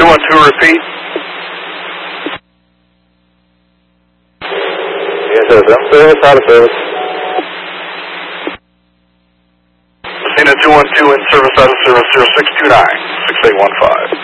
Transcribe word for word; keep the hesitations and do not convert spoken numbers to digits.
two one two, repeat. Yes, sir. I'm service, out of service. Cena two one two, in service, out of service, zero six two nine, six eight one five.